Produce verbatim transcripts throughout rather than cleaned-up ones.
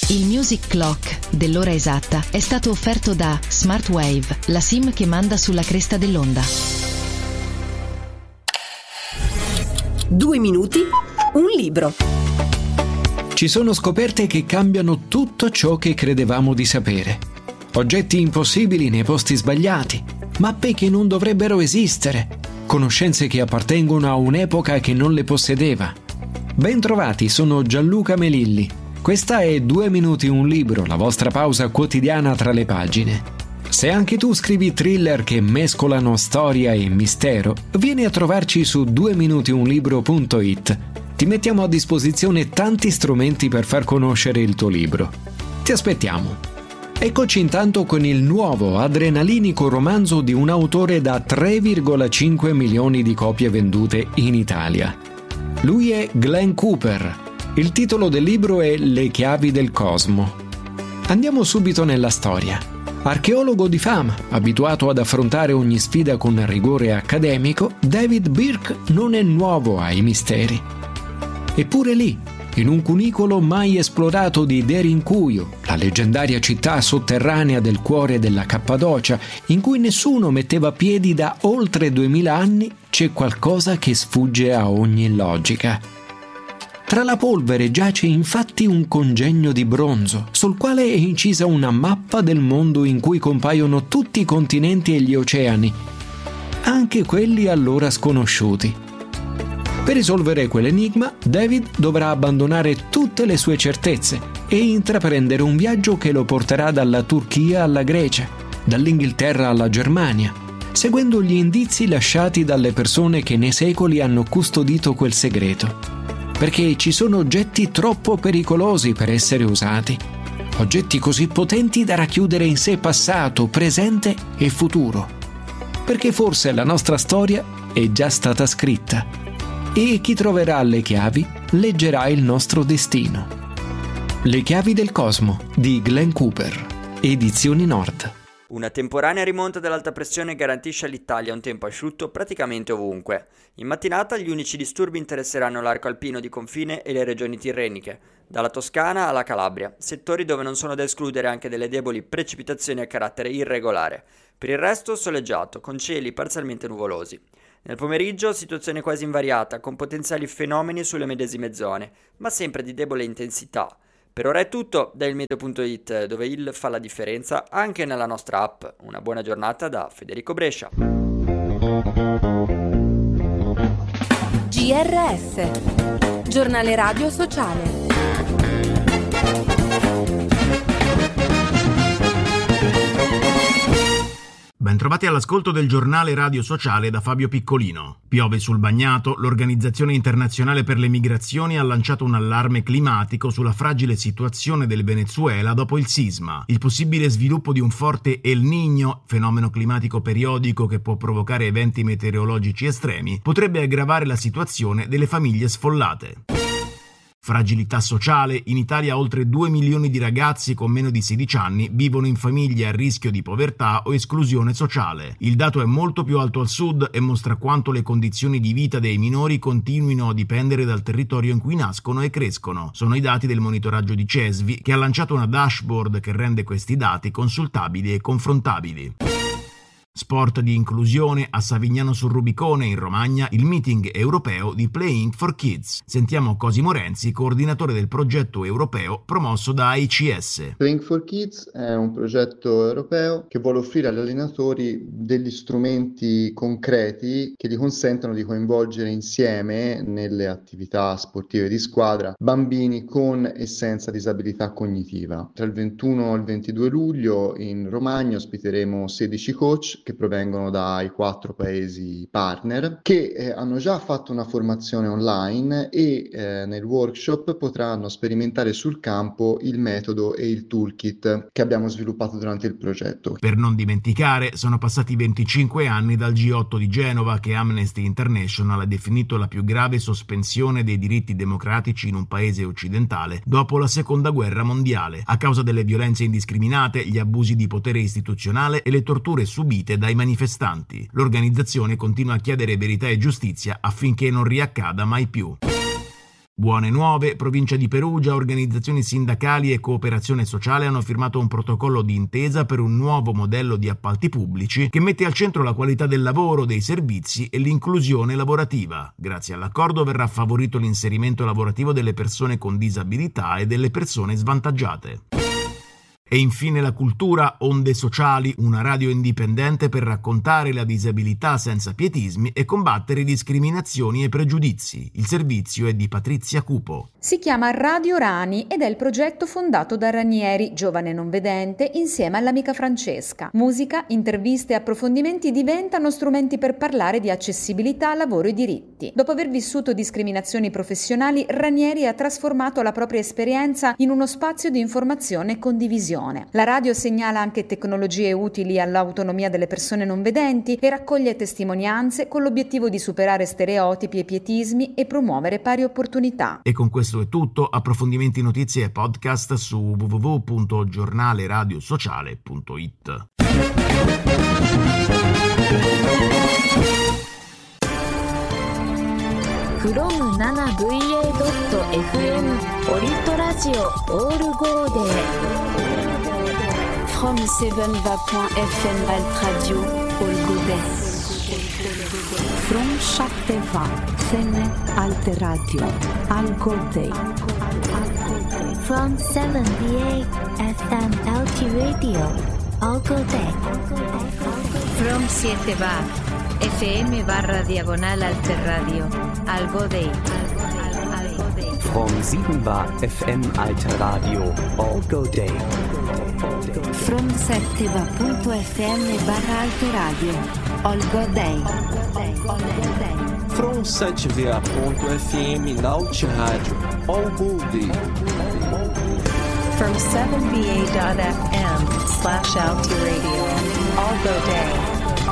Il Music Clock dell'ora esatta è stato offerto da Smartwave, la SIM che manda sulla cresta dell'onda. Due minuti, un libro. Ci sono scoperte che cambiano tutto ciò che credevamo di sapere. Oggetti impossibili nei posti sbagliati, mappe che non dovrebbero esistere, conoscenze che appartengono a un'epoca che non le possedeva. Ben trovati, sono Gianluca Melilli. Questa è Due minuti un libro, la vostra pausa quotidiana tra le pagine. Se anche tu scrivi thriller che mescolano storia e mistero, vieni a trovarci su due minuti un libro punto it. Ti mettiamo a disposizione tanti strumenti per far conoscere il tuo libro. Ti aspettiamo. Eccoci intanto con il nuovo adrenalinico romanzo di un autore da tre virgola cinque milioni di copie vendute in Italia. Lui è Glenn Cooper. Il titolo del libro è Le chiavi del cosmo. Andiamo subito nella storia. Archeologo di fama, abituato ad affrontare ogni sfida con rigore accademico, David Birk non è nuovo ai misteri. Eppure lì, in un cunicolo mai esplorato di Derinkuyu, la leggendaria città sotterranea del cuore della Cappadocia, in cui nessuno metteva piedi da oltre duemila anni, c'è qualcosa che sfugge a ogni logica. Tra la polvere giace infatti un congegno di bronzo, sul quale è incisa una mappa del mondo in cui compaiono tutti i continenti e gli oceani, anche quelli allora sconosciuti. Per risolvere quell'enigma, David dovrà abbandonare tutte le sue certezze e intraprendere un viaggio che lo porterà dalla Turchia alla Grecia, dall'Inghilterra alla Germania, seguendo gli indizi lasciati dalle persone che nei secoli hanno custodito quel segreto. Perché ci sono oggetti troppo pericolosi per essere usati, oggetti così potenti da racchiudere in sé passato, presente e futuro. Perché forse la nostra storia è già stata scritta e chi troverà le chiavi leggerà il nostro destino. Le chiavi del cosmo di Glenn Cooper, Edizioni Nord. Una temporanea rimonta dell'alta pressione garantisce all'Italia un tempo asciutto praticamente ovunque. In mattinata gli unici disturbi interesseranno l'arco alpino di confine e le regioni tirreniche, dalla Toscana alla Calabria, settori dove non sono da escludere anche delle deboli precipitazioni a carattere irregolare. Per il resto soleggiato, con cieli parzialmente nuvolosi. Nel pomeriggio situazione quasi invariata, con potenziali fenomeni sulle medesime zone, ma sempre di debole intensità. Per ora è tutto da il meteo punto it, dove il fa la differenza anche nella nostra app. Una buona giornata da Federico Brescia. G R S, giornale radio sociale. Bentrovati all'ascolto del giornale radio sociale da Fabio Piccolino. Piove sul bagnato, l'Organizzazione Internazionale per le Migrazioni ha lanciato un allarme climatico sulla fragile situazione del Venezuela dopo il sisma. Il possibile sviluppo di un forte El Niño, fenomeno climatico periodico che può provocare eventi meteorologici estremi, potrebbe aggravare la situazione delle famiglie sfollate. Fragilità sociale. In Italia oltre due milioni di ragazzi con meno di sedici anni vivono in famiglie a rischio di povertà o esclusione sociale. Il dato è molto più alto al sud e mostra quanto le condizioni di vita dei minori continuino a dipendere dal territorio in cui nascono e crescono. Sono i dati del monitoraggio di Cesvi, che ha lanciato una dashboard che rende questi dati consultabili e confrontabili. Sport di inclusione. A Savignano sul Rubicone, in Romagna, il meeting europeo di Playing for Kids. Sentiamo Cosimo Renzi, coordinatore del progetto europeo promosso da A I C S. Playing for Kids è un progetto europeo che vuole offrire agli allenatori degli strumenti concreti che gli consentono di coinvolgere insieme nelle attività sportive di squadra bambini con e senza disabilità cognitiva. Tra il ventuno e il ventidue luglio in Romagna ospiteremo sedici coach che provengono dai quattro paesi partner, che eh, hanno già fatto una formazione online e eh, nel workshop potranno sperimentare sul campo il metodo e il toolkit che abbiamo sviluppato durante il progetto. Per non dimenticare, sono passati venticinque anni dal G otto di Genova, che Amnesty International ha definito la più grave sospensione dei diritti democratici in un paese occidentale dopo la seconda guerra mondiale, a causa delle violenze indiscriminate, gli abusi di potere istituzionale e le torture subite dai manifestanti. L'organizzazione continua a chiedere verità e giustizia affinché non riaccada mai più. Buone Nuove, Provincia di Perugia, organizzazioni sindacali e cooperazione sociale hanno firmato un protocollo di intesa per un nuovo modello di appalti pubblici che mette al centro la qualità del lavoro, dei servizi e l'inclusione lavorativa. Grazie all'accordo verrà favorito l'inserimento lavorativo delle persone con disabilità e delle persone svantaggiate. E infine la cultura, Onde Sociali, una radio indipendente per raccontare la disabilità senza pietismi e combattere discriminazioni e pregiudizi. Il servizio è di Patrizia Cupo. Si chiama Radio Rani ed è il progetto fondato da Ranieri, giovane non vedente, insieme all'amica Francesca. Musica, interviste e approfondimenti diventano strumenti per parlare di accessibilità, lavoro e diritti. Dopo aver vissuto discriminazioni professionali, Ranieri ha trasformato la propria esperienza in uno spazio di informazione e condivisione. La radio segnala anche tecnologie utili all'autonomia delle persone non vedenti e raccoglie testimonianze con l'obiettivo di superare stereotipi e pietismi e promuovere pari opportunità. E con questo è tutto. Approfondimenti, notizie e podcast su w w w punto giornale radio sociale punto i t. from seven v a dot f m オリトラジオオールゴーデー from seven v a point f m alt radio all go day from Chatteva Fene alt radio all go day from seven v a f m alt radio all go day from siete bar F M barra diagonal alter radio al go day from seven bar F M alter radio all go day from sette bar punto f m barra alter radio all go day from sete bar punto f m alter radio all go day from seven v a dot f m slash alter radio all go day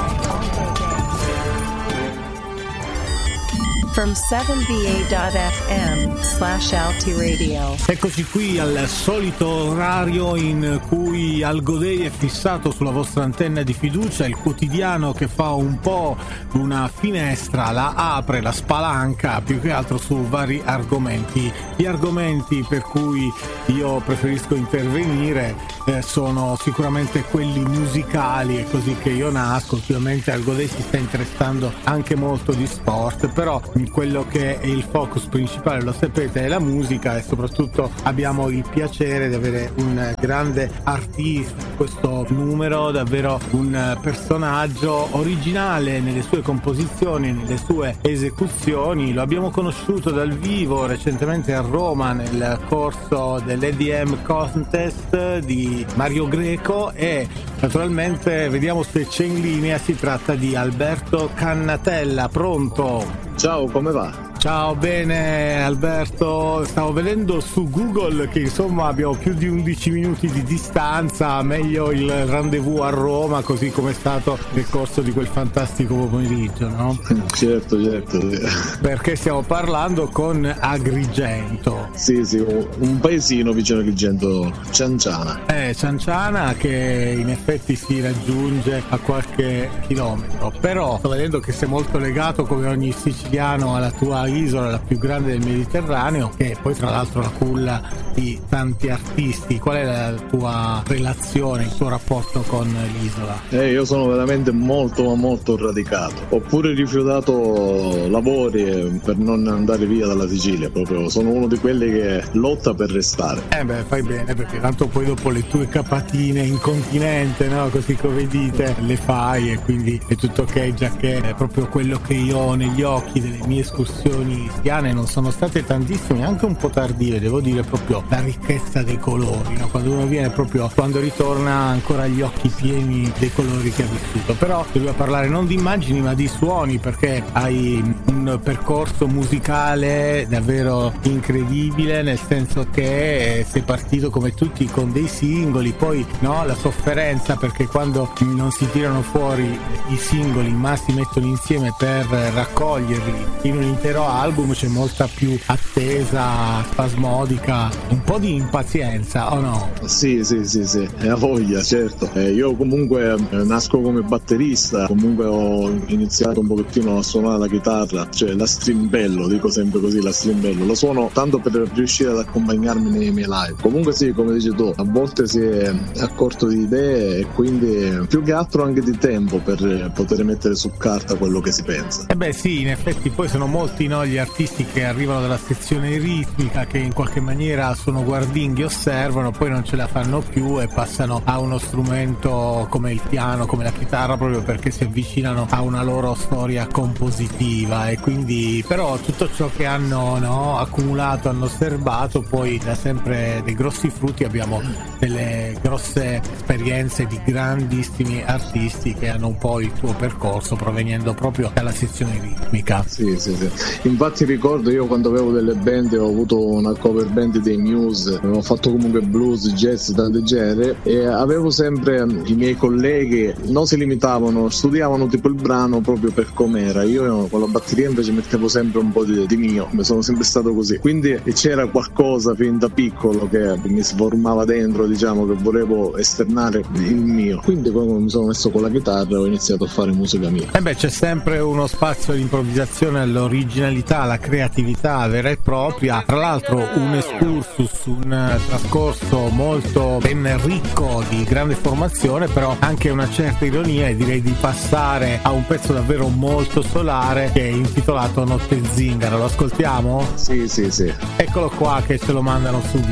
from seven v a dot f m slash alti radio. Eccoci qui al solito orario in cui Algo Day è fissato sulla vostra antenna di fiducia, il quotidiano che fa un po' una finestra, la apre, la spalanca più che altro su vari argomenti. Gli argomenti per cui io preferisco intervenire eh, sono sicuramente quelli musicali, è così che io nasco. Ultimamente Algo Day si sta interessando anche molto di sport, però quello che è il focus principale, lo sapete, è la musica, e soprattutto abbiamo il piacere di avere un grande artista in questo numero, davvero un personaggio originale nelle sue composizioni, nelle sue esecuzioni. Lo abbiamo conosciuto dal vivo recentemente a Roma nel corso dell'E D M Contest di Mario Greco e naturalmente vediamo se c'è in linea. Si tratta di Alberto Cannatella. Pronto? Ciao, come va? Ciao, bene Alberto, stavo vedendo su Google che insomma abbiamo più di undici minuti di distanza, meglio il rendezvous a Roma, così come è stato nel corso di quel fantastico pomeriggio, no? Certo, certo. Sì. Perché stiamo parlando con Agrigento. Sì, sì, un paesino vicino a Agrigento, Cianciana. Eh, Cianciana che in effetti si raggiunge a qualche chilometro, però sto vedendo che sei molto legato come ogni siciliano alla tua isola, la più grande del Mediterraneo, che è poi tra l'altro la culla di tanti artisti. Qual è la tua relazione, il tuo rapporto con l'isola? Eh, io sono veramente molto ma molto radicato. Ho pure rifiutato lavori per non andare via dalla Sicilia, proprio sono uno di quelli che lotta per restare. Eh beh, fai bene, perché tanto poi dopo le tue capatine in continente, no? Così come dite, le fai e quindi è tutto ok, già che è proprio quello che io ho negli occhi delle mie escursioni siciliane. Non sono state tantissime, anche un po' tardive, devo dire, proprio la ricchezza dei colori, no? Quando uno viene proprio, quando ritorna ancora gli occhi pieni dei colori che ha vissuto. Però dobbiamo parlare non di immagini ma di suoni, perché hai un percorso musicale davvero incredibile, nel senso che sei partito come tutti con dei singoli, poi no, la sofferenza, perché quando non si tirano fuori i singoli ma si mettono insieme per raccoglierli in un intero album c'è molta più attesa, spasmodica, un po' di impazienza, o no? Sì, sì, sì, sì, è a voglia, certo. Eh, io comunque eh, nasco come batterista, comunque ho iniziato un pochettino a suonare la chitarra, cioè la strimbello, dico sempre così, la strimbello. Lo suono tanto per riuscire ad accompagnarmi nei miei live. Comunque sì, come dici tu, a volte si è accorto di idee e quindi più che altro anche di tempo per poter mettere su carta quello che si pensa. Eh beh sì, in effetti poi sono molti, no, gli artisti che arrivano dalla sezione ritmica, che in qualche maniera sono guardinghi, osservano, poi non ce la fanno più e passano a uno strumento come il piano, come la chitarra, proprio perché si avvicinano a una loro storia compositiva, e quindi però tutto ciò che hanno, no, accumulato, hanno osservato, poi da sempre dei grossi frutti. Abbiamo delle grosse esperienze di grandissimi artisti che hanno un po' il tuo percorso provenendo proprio dalla sezione ritmica. Sì, sì, sì. Infatti ricordo io quando avevo delle band, ho avuto una cover band dei Muse, avevo fatto comunque blues, jazz, tante genere, e avevo sempre i miei colleghi, non si limitavano, studiavano tipo il brano proprio per com'era. Io con la batteria invece mettevo sempre un po' di, di mio, sono sempre stato così, quindi c'era qualcosa fin da piccolo che mi sformava dentro, diciamo, che volevo esternare il mio, quindi quando mi sono messo con la chitarra ho iniziato a fare musica mia. E beh, c'è sempre uno spazio all'improvvisazione, all'originalità, alla creatività vera e propria. Tra l'altro un excursus, un trascorso molto ben ricco di grande formazione, però anche una certa ironia, e direi di passare a un pezzo davvero molto solare che è intitolato Notte Zingara. Lo ascoltiamo? Sì, sì, sì. Eccolo qua che ce lo mandano subito.